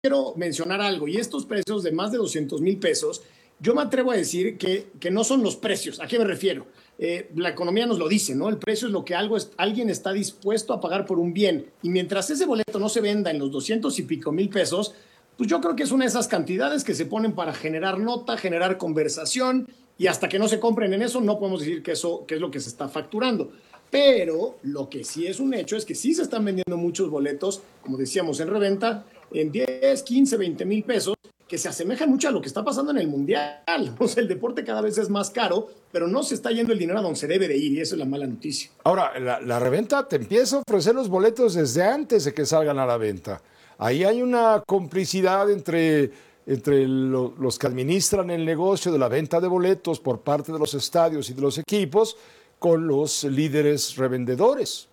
quiero mencionar algo, y estos precios de más de 200,000 pesos, yo me atrevo a decir que no son los precios. ¿A qué me refiero? La economía nos lo dice, ¿no? El precio es lo que alguien está dispuesto a pagar por un bien. Y mientras ese boleto no se venda en los 200 y pico mil pesos, pues yo creo que es una de esas cantidades que se ponen para generar nota, generar conversación, y hasta que no se compren en eso, no podemos decir que eso que es lo que se está facturando. Pero lo que sí es un hecho es que sí se están vendiendo muchos boletos, como decíamos, en reventa, en 10, 15, 20 mil pesos, que se asemejan mucho a lo que está pasando en el Mundial. O sea, el deporte cada vez es más caro, pero no se está yendo el dinero a donde se debe de ir, y esa es la mala noticia. Ahora, la reventa te empieza a ofrecer los boletos desde antes de que salgan a la venta. Ahí hay una complicidad entre los que administran el negocio de la venta de boletos por parte de los estadios y de los equipos con los líderes revendedores.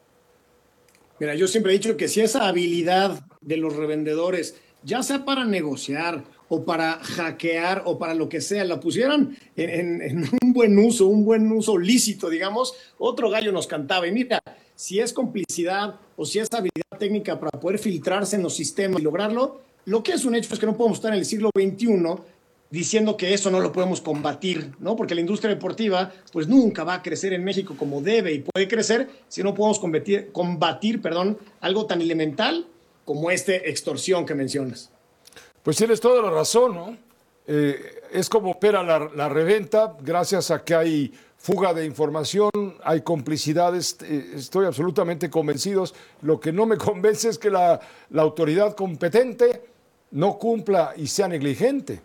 Mira, yo siempre he dicho que si esa habilidad de los revendedores, ya sea para negociar o para hackear o para lo que sea, la pusieran en un buen uso lícito, digamos, otro gallo nos cantaba. Y mira, si es complicidad o si es habilidad técnica para poder filtrarse en los sistemas y lograrlo, lo que es un hecho es que no podemos estar en el siglo XXI diciendo que eso no lo podemos combatir, ¿no? Porque la industria deportiva pues nunca va a crecer en México como debe y puede crecer si no podemos combatir, algo tan elemental como extorsión que mencionas. Pues tienes toda la razón, ¿no? Es como opera la reventa, gracias a que hay fuga de información, hay complicidades, estoy absolutamente convencido. Lo que no me convence es que la autoridad competente no cumpla y sea negligente.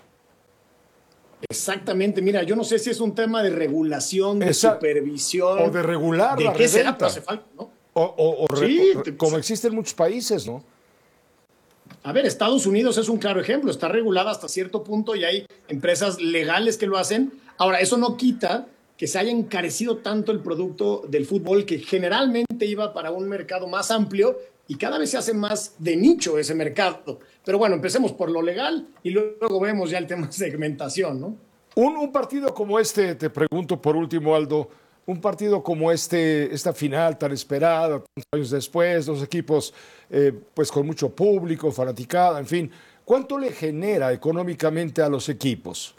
Exactamente, mira, yo no sé si es un tema de regulación, de supervisión. O de regular ¿de la qué reventa. será? Pero hace falta, ¿no? Sí, como existe en muchos países, ¿no? A ver, Estados Unidos es un claro ejemplo, está regulada hasta cierto punto y hay empresas legales que lo hacen. Ahora, eso no quita que se haya encarecido tanto el producto del fútbol, que generalmente iba para un mercado más amplio y cada vez se hace más de nicho ese mercado. Pero bueno, empecemos por lo legal y luego vemos ya el tema de segmentación, ¿no? Un partido como este, te pregunto por último, Aldo, un partido como esta final tan esperada, tantos años después, dos equipos pues con mucho público, fanaticada, en fin, ¿cuánto le genera económicamente a los equipos?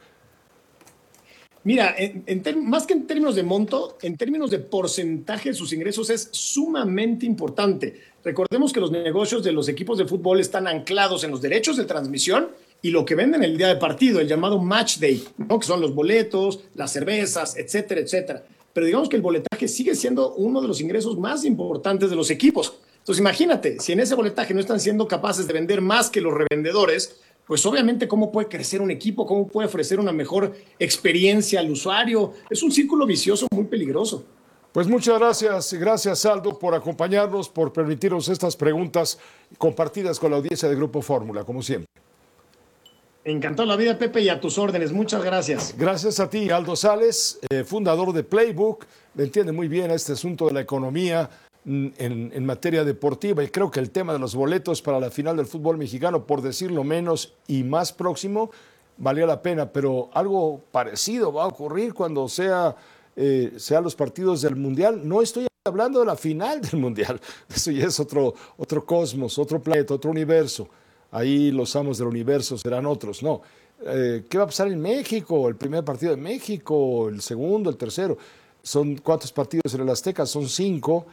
Mira, más que en términos de monto, en términos de porcentaje de sus ingresos es sumamente importante. Recordemos que los negocios de los equipos de fútbol están anclados en los derechos de transmisión y lo que venden el día de partido, el llamado match day, ¿no? Que son los boletos, las cervezas, etcétera, etcétera. Pero digamos que el boletaje sigue siendo uno de los ingresos más importantes de los equipos. Entonces imagínate, si en ese boletaje no están siendo capaces de vender más que los revendedores, pues obviamente cómo puede crecer un equipo, cómo puede ofrecer una mejor experiencia al usuario. Es un círculo vicioso muy peligroso. Pues muchas gracias Aldo por acompañarnos, por permitirnos estas preguntas compartidas con la audiencia de Grupo Fórmula, como siempre. Encantado la vida, Pepe, y a tus órdenes. Muchas gracias. Gracias a ti, Aldo Sales, fundador de Playbook. Le entiende muy bien este asunto de la economía en materia deportiva, y creo que el tema de los boletos para la final del fútbol mexicano, por decirlo menos y más próximo, valía la pena, pero algo parecido va a ocurrir cuando sean los partidos del Mundial. No estoy hablando de la final del Mundial, eso ya es otro cosmos, otro planeta, otro universo. Ahí los amos del universo serán otros, no. ¿Qué va a pasar en México? El primer partido de México, el segundo, el tercero. ¿Son cuántos partidos en el Azteca? Son 5.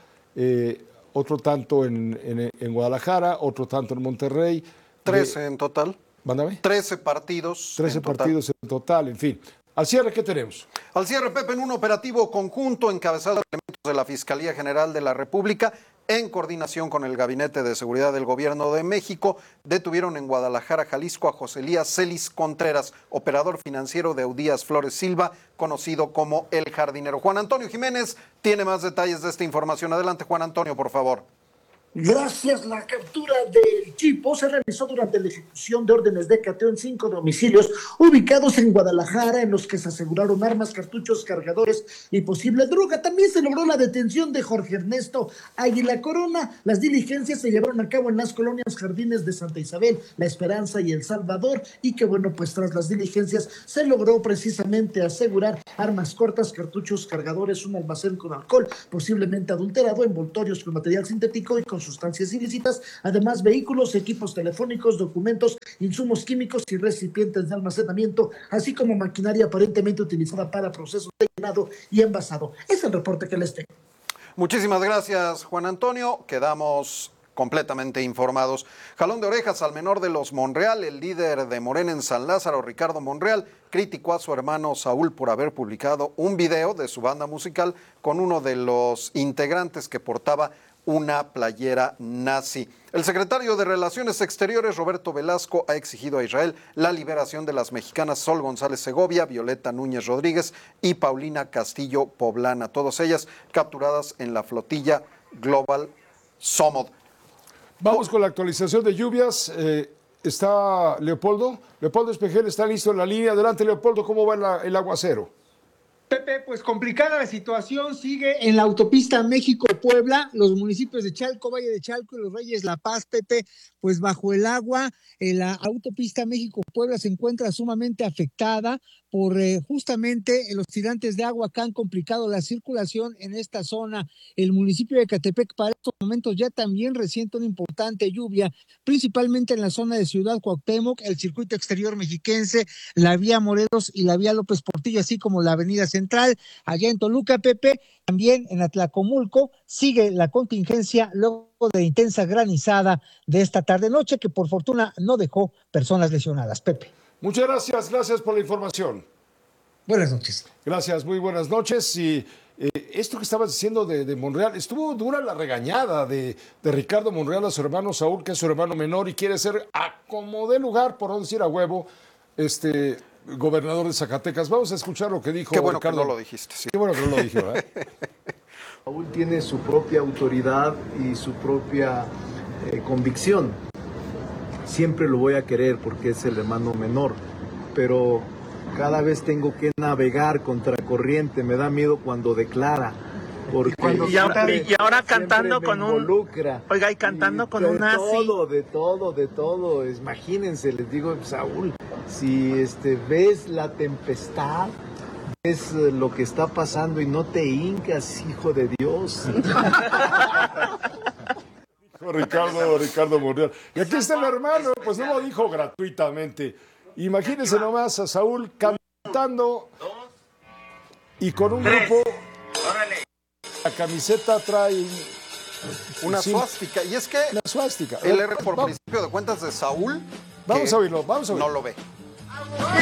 Otro tanto en Guadalajara, otro tanto en Monterrey. 13 en total. Mándame. 13 partidos. 13 partidos en total, en fin. Al cierre, ¿qué tenemos? Al cierre, Pepe, en un operativo conjunto encabezado por elementos de la Fiscalía General de la República, en coordinación con el Gabinete de Seguridad del Gobierno de México, detuvieron en Guadalajara, Jalisco, a José Elías Celis Contreras, operador financiero de Eudías Flores Silva, conocido como El Jardinero. Juan Antonio Jiménez tiene más detalles de esta información. Adelante, Juan Antonio, por favor. Gracias. La captura del Chipo se realizó durante la ejecución de órdenes de cateo en 5 domicilios ubicados en Guadalajara, en los que se aseguraron armas, cartuchos, cargadores y posible droga. También se logró la detención de Jorge Ernesto Águila Corona. Las diligencias se llevaron a cabo en las colonias Jardines de Santa Isabel, La Esperanza y El Salvador, y que bueno, pues tras las diligencias se logró precisamente asegurar armas cortas, cartuchos, cargadores, un almacén con alcohol posiblemente adulterado, envoltorios con material sintético y con con sustancias ilícitas, además vehículos, equipos telefónicos, documentos, insumos químicos y recipientes de almacenamiento, así como maquinaria aparentemente utilizada para procesos de llenado y envasado. Es el reporte que les tengo. Muchísimas gracias, Juan Antonio. Quedamos completamente informados. Jalón de orejas al menor de los Monreal. El líder de Morena en San Lázaro, Ricardo Monreal, criticó a su hermano Saúl por haber publicado un video de su banda musical con uno de los integrantes que portaba una playera nazi. El secretario de Relaciones Exteriores, Roberto Velasco, ha exigido a Israel la liberación de las mexicanas Sol González Segovia, Violeta Núñez Rodríguez y Paulina Castillo Poblana, todas ellas capturadas en la flotilla Global Somod. Vamos con la actualización de lluvias. Está Leopoldo. Leopoldo Espejel está listo en la línea. Adelante, Leopoldo, ¿cómo va el aguacero? Pepe, pues complicada la situación, sigue en la autopista México-Puebla, los municipios de Chalco, Valle de Chalco y Los Reyes, La Paz, Pepe, pues bajo el agua. La autopista México-Puebla se encuentra sumamente afectada por justamente los tirantes de agua que han complicado la circulación en esta zona. El municipio de Ecatepec para estos momentos ya también resiente una importante lluvia, principalmente en la zona de Ciudad Cuauhtémoc, el circuito exterior mexiquense, la vía Morelos y la vía López Portillo, así como la avenida Central. Allá en Toluca, Pepe, también en Atlacomulco, sigue la contingencia luego de intensa granizada de esta tarde-noche, que por fortuna no dejó personas lesionadas. Pepe. Muchas gracias por la información. Buenas noches. Gracias, muy buenas noches. Y esto que estabas diciendo de Monreal, estuvo dura la regañada de Ricardo Monreal a su hermano Saúl, que es su hermano menor y quiere ser a como de lugar, por no decir a huevo, gobernador de Zacatecas. Vamos a escuchar lo que dijo Qué bueno Ricardo. que no lo dijiste. Sí. Qué bueno que no lo dijo, ¿eh? Saúl tiene su propia autoridad y su propia convicción. Siempre lo voy a querer porque es el hermano menor, pero cada vez tengo que navegar contra corriente. Me da miedo cuando declara. Porque y ahora cantando con involucra. Oiga, y cantando con un nazi. De todo. Imagínense, les digo, Saúl, si ves la tempestad, ves lo que está pasando y no te hincas, hijo de Dios. Ricardo Monreal. Y aquí está el hermano, pues no lo dijo gratuitamente. Imagínense nomás a Saúl cantando y con un grupo. La camiseta trae una suástica. Y es que una suástica. Él, por principio de cuentas de Saúl, vamos a oírlo. No lo ve.